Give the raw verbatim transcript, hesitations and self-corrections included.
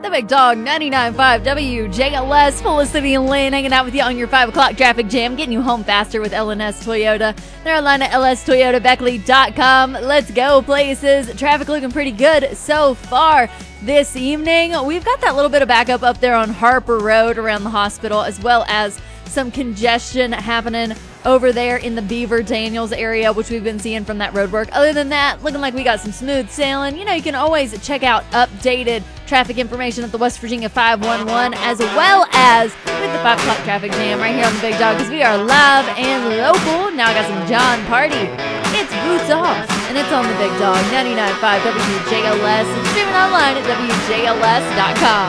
The Big Dog ninety-nine point five W J L S, Felicity and Lynn hanging out with you on your five o'clock traffic jam, getting you home faster with L and S Toyota. They're online at L S Toyota Beckley dot com. Let's go places. Traffic looking pretty good so far this evening. We've got that little bit of backup up there on Harper Road around the hospital, as well as some congestion happening over there in the Beaver Daniels area, which we've been seeing from that road work. Other than that, looking like we got some smooth sailing. You know, you can always check out updated traffic information at the West Virginia five one one, as well as with the five o'clock traffic jam right here on the Big Dog, because we are live and local. Now I got some John Party. It's Boots Off, and it's on the Big Dog ninety-nine point five W J L S, and streaming online at W J L S dot com.